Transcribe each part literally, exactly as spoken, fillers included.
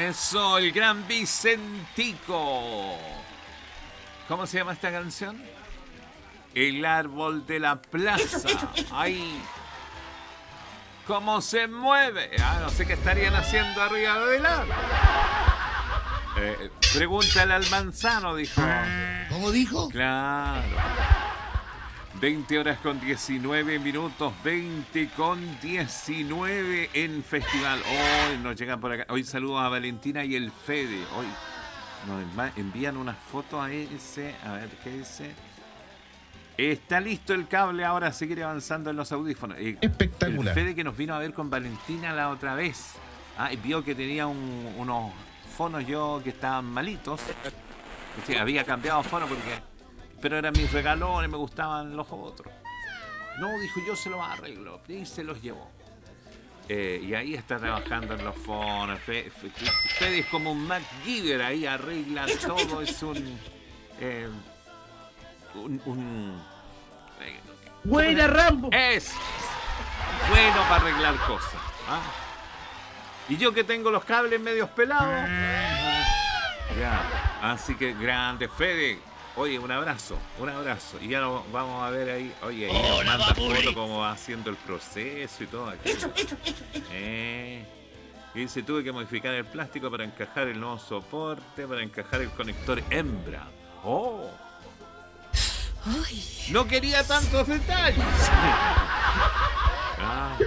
Eso, el gran Vicentico. ¿Cómo se llama esta canción? El árbol de la plaza. Ahí. ¿Cómo se mueve? Ah, no sé qué estarían haciendo arriba del árbol. Eh, pregúntale al manzano, dijo. ¿Cómo dijo? Claro. veinte horas con diecinueve minutos, veinte con diecinueve en festival. Hoy nos llegan por acá. Hoy saludos a Valentina y el Fede. Hoy nos envían unas fotos a ese. A ver qué dice. Está listo el cable, ahora seguir avanzando en los audífonos. Espectacular. El Fede que nos vino a ver con Valentina la otra vez. Ah, y vio que tenía un, unos fonos yo que estaban malitos. Sí, había cambiado fonos porque... pero eran mis regalones, me gustaban los otros. No, dijo, yo se los arreglo. Y se los llevó. Eh, y ahí está trabajando en los fonos. Fede, Fede es como un MacGyver, ahí arregla todo. Es un... Eh, un... un eh, ¡Buena, Rambo! Es bueno para arreglar cosas. ¿Ah? Y yo que tengo los cables medios pelados. Ya. Así que grande, Fede. Oye, un abrazo, un abrazo. Y ya lo vamos a ver ahí. Oye, ahí nos manda foto cómo va haciendo el proceso y todo aquello. Eso, eso, eso, eso. Eh. Y dice, tuve que modificar el plástico para encajar el nuevo soporte, para encajar el conector hembra. ¡Oh! Ay. No quería tantos detalles. Ah.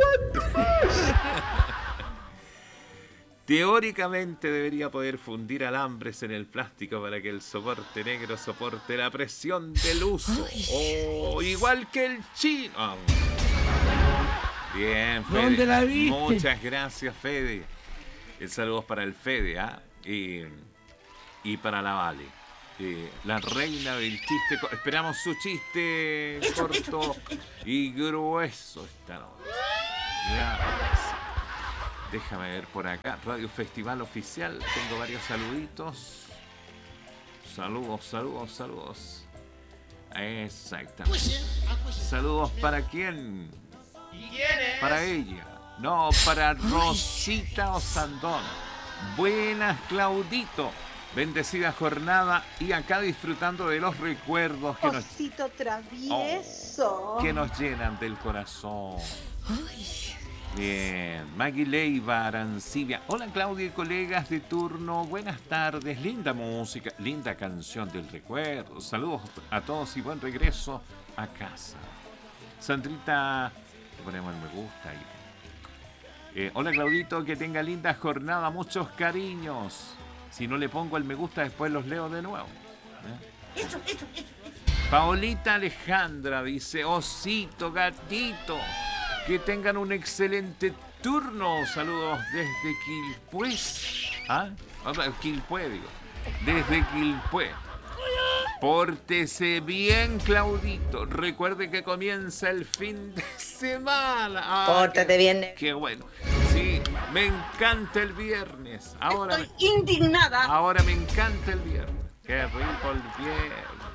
Teóricamente debería poder fundir alambres en el plástico para que el soporte negro soporte la presión del uso. Oh, igual que el chino. Oh. Bien, Fede. ¿Dónde la viste? Muchas gracias, Fede. El saludo es para el Fede, ¿ah? Y, y para la Vale. Eh, la reina del chiste. Esperamos su chiste corto y grueso esta noche. Gracias. Déjame ver por acá. Radio Festival Oficial. Tengo varios saluditos. Saludos, saludos, saludos. Exactamente. Saludos para quién. Para ella. No, para Rosita Osandón. Buenas, Claudito. Bendecida jornada y acá disfrutando de los recuerdos que nos, Osito travieso. oh, que nos llenan del corazón. Ay. Bien, Maggie Leiva, Arancibia. Hola Claudia y colegas de turno, buenas tardes, linda música, linda canción del recuerdo. Saludos a todos y buen regreso a casa. Sandrita, le ponemos el me gusta ahí. Eh, hola Claudito, que tenga linda jornada, muchos cariños. Si no le pongo el me gusta, después los leo de nuevo. ¿Eh? Eso, eso, eso. Paolita Alejandra dice, osito, gatito. Que tengan un excelente turno. Saludos desde Quilpué. ¿Ah? Quilpué, digo. Desde Quilpué. Pórtese bien, Claudito. Recuerde que comienza el fin de semana. Ah, Pórtate qué, bien. Qué bueno. Sí, me encanta el viernes. Ahora, Estoy indignada. ahora me encanta el viernes. Qué rico el viernes.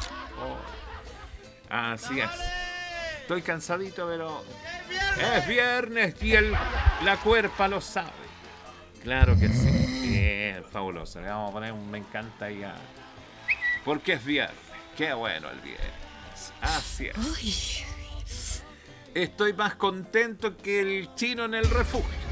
Oh. Así es. Estoy cansadito, pero es viernes y el, la cuerpa lo sabe. Claro que sí. Bien, fabuloso. Le vamos a poner un me encanta ya. Porque es viernes. Qué bueno el viernes. Así es. Ay. Estoy más contento que el chino en el refugio.